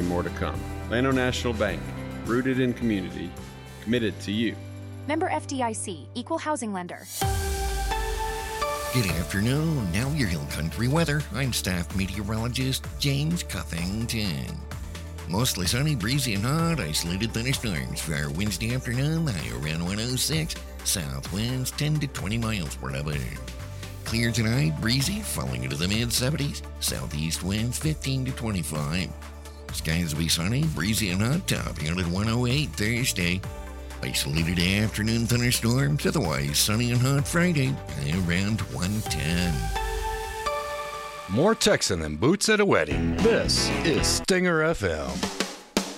more to come. Llano National Bank, rooted in community, committed to you. Member FDIC, Equal Housing Lender. Good afternoon. Now your Hill Country weather. I'm staff meteorologist James Cuffington. Mostly sunny, breezy, and hot. Isolated thunderstorms for our Wednesday afternoon. High around 106. South winds 10 to 20 miles per hour. Clear tonight, breezy, falling into the mid-70s. Southeast winds 15 to 25. Skies will be sunny, breezy, and hot. Topping out at 108 Thursday. Isolated afternoon thunderstorms, otherwise sunny and hot Friday, around 110. More Texan than boots at a wedding. This is Stinger FM.